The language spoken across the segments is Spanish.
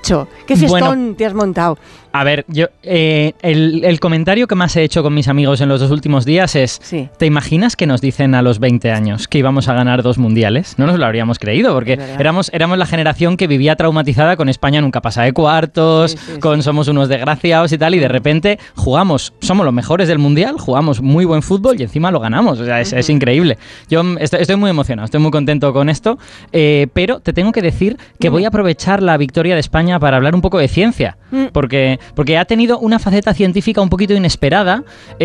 hecho? ¿Qué fiestón te has montado? A ver, yo el comentario que más he hecho con mis amigos en los 2 últimos días es, ¿te imaginas que nos dicen a los 20 años que íbamos a ganar 2 mundiales? No nos lo habríamos creído, porque éramos la generación que vivía traumatizada con España nunca pasa de cuartos, con somos unos desgraciados y tal, y de repente jugamos, somos los mejores del mundial, jugamos muy buen fútbol y encima lo ganamos. O sea, es increíble. Yo estoy muy emocionado, estoy muy contento con esto, pero te tengo que decir que voy a aprovechar la victoria de España para hablar un poco de ciencia, porque ha tenido una faceta científica un poquito inesperada,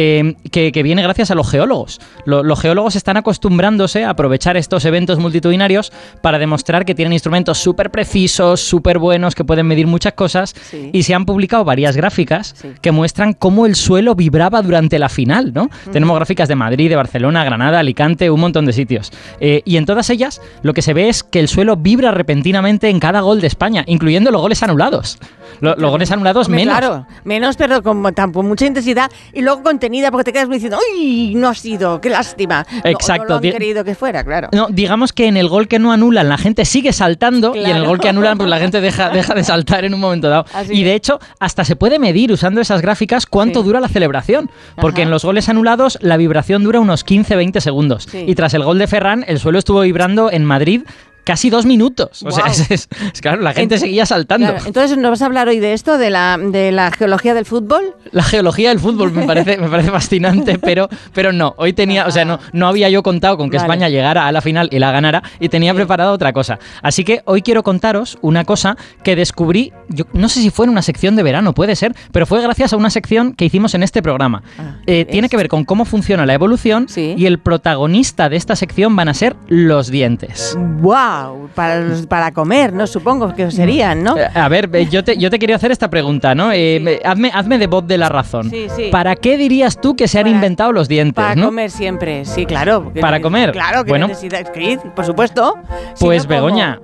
que viene gracias a los geólogos. Los geólogos están acostumbrándose a aprovechar estos eventos multitudinarios para demostrar que tienen instrumentos súper precisos, súper buenos, que pueden medir muchas cosas, y se han publicado varias gráficas que muestran cómo el suelo vibraba durante la final, ¿no? Tenemos gráficas de Madrid, de Barcelona, Granada, Alicante, un montón de sitios. Y en todas ellas lo que se ve es que el suelo vibra repentinamente en cada gol de España, incluyendo los goles anulados. Los goles anulados menos. Claro, menos, pero con mucha intensidad y luego contenida, porque te quedas diciendo ¡ay! No ha sido, qué lástima. Exacto. No lo han querido que fuera, claro. No, digamos que en el gol que no anulan la gente sigue saltando, claro. Y en el gol que anulan pues la gente deja de saltar en un momento dado. Así y de hecho, hasta se puede medir usando esas gráficas cuánto dura la celebración, porque en los goles anulados la vibración dura unos 15-20 segundos. Y tras el gol de Ferran, el suelo estuvo vibrando en Madrid casi 2 minutos. O sea, es claro, la gente seguía saltando. Claro. Entonces, ¿nos vas a hablar hoy de esto, de la geología del fútbol? La geología del fútbol me parece fascinante, pero no. Hoy tenía, o sea, no había yo contado con que España llegara a la final y la ganara, y tenía preparado otra cosa. Así que hoy quiero contaros una cosa que descubrí, yo no sé si fue en una sección de verano, puede ser, pero fue gracias a una sección que hicimos en este programa. Tiene que ver con cómo funciona la evolución, y el protagonista de esta sección van a ser los dientes. ¡Wow! Para comer, ¿no? Supongo que serían, ¿no? A ver, yo te quería hacer esta pregunta, ¿no? Hazme de voz de la razón. ¿Para qué dirías tú que se han inventado los dientes? Para comer siempre, sí, claro. ¿Para comer? Claro, que necesitas, por supuesto. Pues Begoña...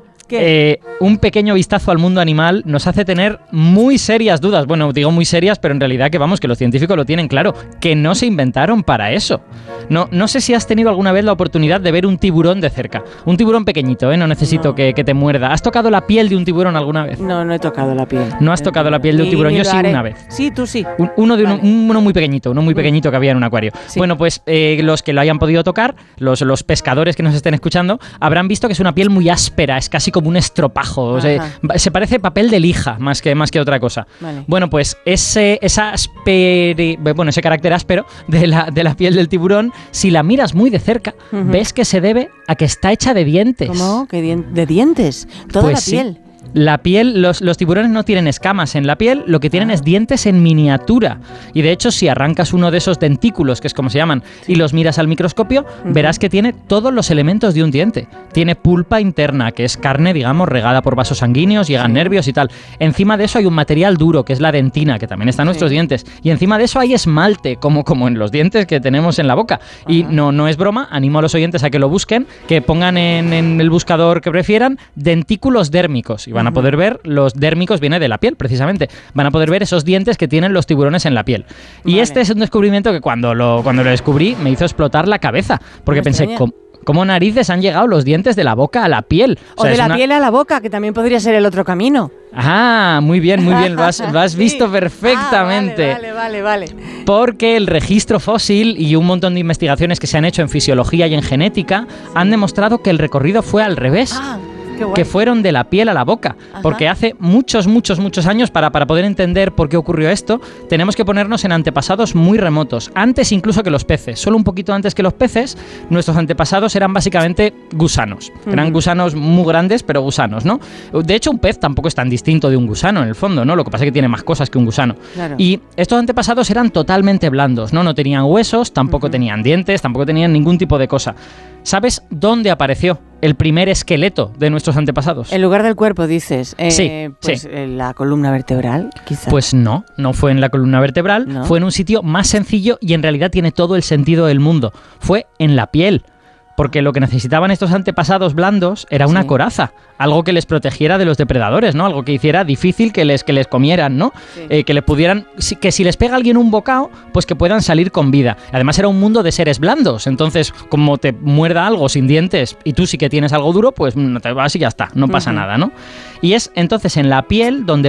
un pequeño vistazo al mundo animal nos hace tener muy serias dudas. Bueno, digo muy serias, pero en realidad que los científicos lo tienen claro, que no se inventaron para eso. No sé si has tenido alguna vez la oportunidad de ver un tiburón de cerca. Un tiburón pequeñito, no necesito que te muerda. ¿Has tocado la piel de un tiburón alguna vez? No he tocado la piel. ¿No has tocado la piel de un tiburón? Yo sí, una vez. Sí, tú sí. Uno muy pequeñito, que había en un acuario. Sí. Bueno, pues los que lo hayan podido tocar, los pescadores que nos estén escuchando, habrán visto que es una piel muy áspera, es casi como un estropajo, o sea, se parece papel de lija más que otra cosa. Vale. Bueno, pues ese carácter áspero de la piel del tiburón, si la miras muy de cerca, ves que se debe a que está hecha de dientes. ¿Cómo? ¿De dientes? ¿Toda la piel? Sí. La piel, los tiburones no tienen escamas en la piel, lo que tienen es dientes en miniatura. Y de hecho, si arrancas uno de esos dentículos, que es como se llaman, y los miras al microscopio, verás que tiene todos los elementos de un diente. Tiene pulpa interna, que es carne, digamos, regada por vasos sanguíneos, llegan nervios y tal. Encima de eso hay un material duro, que es la dentina, que también está en nuestros dientes. Y encima de eso hay esmalte, como en los dientes que tenemos en la boca. Y no es broma, animo a los oyentes a que lo busquen, que pongan en el buscador que prefieran dentículos dérmicos. Y van a poder ver, los dérmicos viene de la piel, precisamente. Van a poder ver esos dientes que tienen los tiburones en la piel. Y este es un descubrimiento que cuando lo descubrí me hizo explotar la cabeza. Porque pensé, ¿cómo narices han llegado los dientes de la boca a la piel? O sea, de la piel a la boca, que también podría ser el otro camino. Ah, muy bien, lo has visto perfectamente. Vale. Porque el registro fósil y un montón de investigaciones que se han hecho en fisiología y en genética han demostrado que el recorrido fue al revés. Que fueron de la piel a la boca. Porque hace muchos años, para poder entender por qué ocurrió esto, tenemos que ponernos en antepasados muy remotos, antes incluso que los peces. Solo un poquito antes que los peces, nuestros antepasados eran básicamente gusanos. Eran gusanos muy grandes, pero gusanos, ¿no? De hecho, un pez tampoco es tan distinto de un gusano, en el fondo, ¿no? Lo que pasa es que tiene más cosas que un gusano. Claro. Y estos antepasados eran totalmente blandos, ¿no? No tenían huesos, tampoco tenían dientes, tampoco tenían ningún tipo de cosa. ¿Sabes dónde apareció el primer esqueleto de nuestros antepasados? En lugar del cuerpo, dices. Sí. En la columna vertebral, quizás. Pues no fue en la columna vertebral, fue en un sitio más sencillo y en realidad tiene todo el sentido del mundo. Fue en la piel. Porque lo que necesitaban estos antepasados blandos era una coraza, algo que les protegiera de los depredadores, ¿no? Algo que hiciera difícil que les comieran, ¿no? Que les pudieran, que si les pega alguien un bocado, pues que puedan salir con vida. Además era un mundo de seres blandos, entonces como te muerda algo sin dientes y tú sí que tienes algo duro, pues no te vas y ya está, no pasa nada, ¿no? Y es entonces en la piel donde